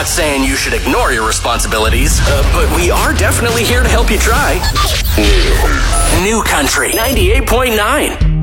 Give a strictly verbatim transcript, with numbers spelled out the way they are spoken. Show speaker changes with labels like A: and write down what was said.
A: not saying you should ignore your responsibilities, uh, but we are definitely here to help you try. New. New Country ninety-eight point nine.